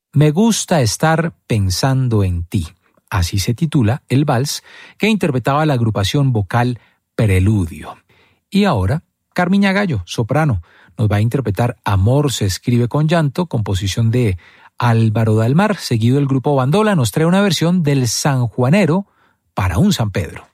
Me gusta estar pensando en ti. Así se titula el vals que interpretaba la agrupación vocal Preludio. Y ahora, Carmiña Gallo, soprano, nos va a interpretar Amor se escribe con llanto, composición de Álvaro Dalmar. Seguido el grupo Bandola nos trae una versión del Sanjuanero para un San Pedro.